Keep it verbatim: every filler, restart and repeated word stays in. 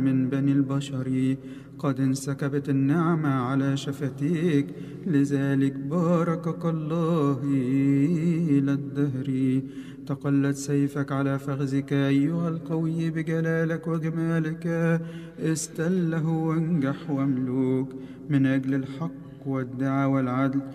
من بني البشر، قد انسكبت النعمة على شفتيك، لذلك باركك الله إلى الدهر. تقلت سيفك على فخذك أيها القوي، بجلالك وجمالك استله وانجح واملوك، من أجل الحق والدعاء والعدل